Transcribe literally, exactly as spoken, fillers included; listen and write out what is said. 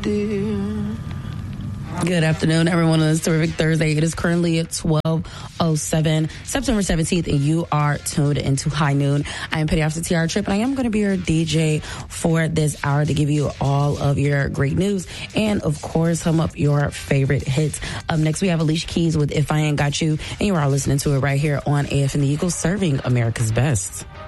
dear. Good afternoon, everyone, on this terrific Thursday. It is currently at twelve oh seven, September seventeenth, and you are tuned into High Noon. I am Petty Officer T R Tripp, and I am going to be your D J for this hour to give you all of your great news and, of course, hum up your favorite hits. Up next, we have Alicia Keys with If I Ain't Got You, and you are listening to it right here on A F and the Eagles, serving America's best.